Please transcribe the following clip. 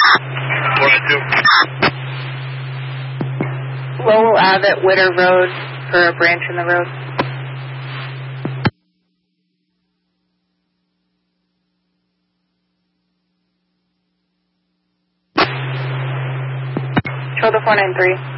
492. Lowell Abbott, Witter Road for a branch in the road. Shoulder 493.